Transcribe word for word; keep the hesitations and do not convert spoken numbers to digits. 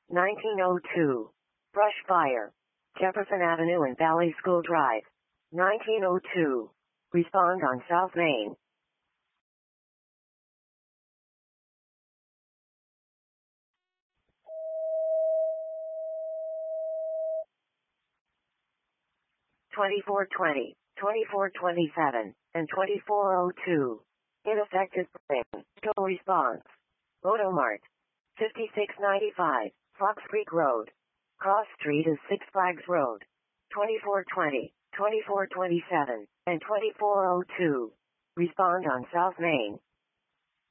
nineteen oh two. Brush fire. Jefferson Avenue and Valley School Drive. nineteen oh two. Respond on South Main. twenty-four twenty, twenty-four twenty-seven, and twenty-four oh two. Ineffective ring. No response. Photomart. fifty-six ninety-five, Fox Creek Road. Cross Street is Six Flags Road. twenty-four twenty, twenty-four twenty-seven, and twenty-four oh two. Respond on South Main.